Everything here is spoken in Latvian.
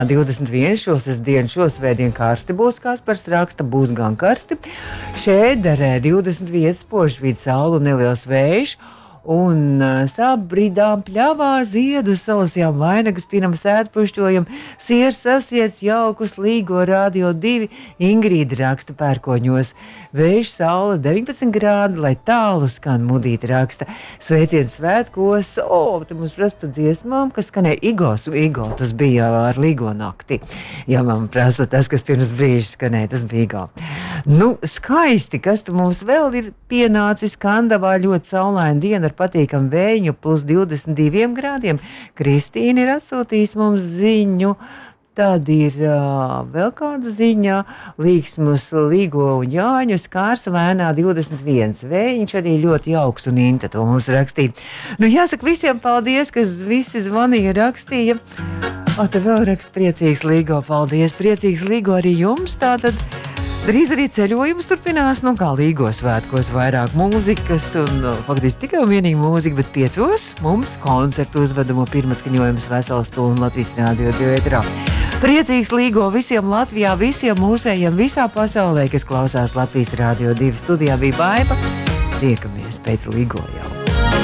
21 dienu svētdien karsti būs, Kaspars raksta, būs gan karsti. Šēderē 21 spožvīd saulu un neliels vējš. Un sabridām pļavā ziedus, salasījām vainagus, pinam sētpušķojam, siers sasiets jaukus, līgo radio 2, Ingrīda raksta Pērkoņos. Vējš saule 19 grādi, lai tālu skan, Mudīta raksta. Sveiciens svētkos, te mums prasa pa dziesmām, kas skanēja Igo, tas bija ar Līgo nakti. Jā, man prasa tas, kas pirms brīža skanēja, tas bija Igo. Nu, skaisti, kas tu mums vēl ir pienācis Kandavā, ļoti saulaina diena ar patīkam vēju, plus 22 grādiem. Kristīna ir atsūtījusi mums ziņu. Tad ir vēl kāda ziņa, Līksmus, Līgo un Jāņus, Kārsa Vēnā 21. Vējiņš arī ļoti jauks un Inta to mums rakstīja. Nu, jāsaka visiem paldies, kas visi zvanīja, rakstīja. Te vēl raksta priecīgs Līgo, paldies, priecīgs Līgo arī jums, tātad. Drīz arī ceļojums turpinās, kā Līgo svētkos vairāk mūzikas un faktiski tikai un vienīgi mūzika, bet 5 mums koncertu uzvedamo pirmatskaņojums veselu stundu Latvijas Rādio 2 ēterā. Priecīgs Līgo visiem Latvijā, visiem mūsējiem, visā pasaulē, kas klausās Latvijas Rādio 2 studijā bija Baiba. Tiekamies pēc Līgo jau.